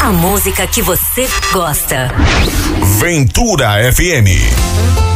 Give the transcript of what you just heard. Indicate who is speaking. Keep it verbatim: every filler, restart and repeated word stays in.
Speaker 1: A música que você gosta.
Speaker 2: Ventura F M.